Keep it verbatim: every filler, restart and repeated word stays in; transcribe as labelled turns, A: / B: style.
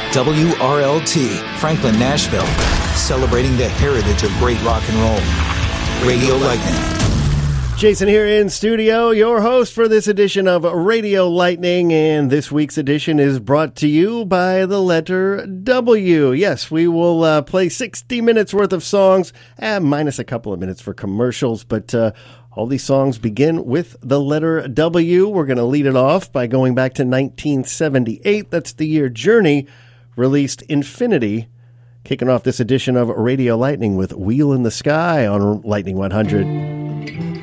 A: W R L T, Franklin, Nashville, celebrating the heritage of great rock and roll. Radio Lightning.
B: Jason here in studio, your host for this edition of Radio Lightning, and this week's edition is brought to you by the letter W. Yes, we will uh, play sixty minutes worth of songs, eh, minus a couple of minutes for commercials, but uh, all these songs begin with the letter W. We're going to lead it off by going back to nineteen seventy-eight. That's the year Journey released Infinity, kicking off this edition of Radio Lightning with Wheel in the Sky on Lightning one hundred.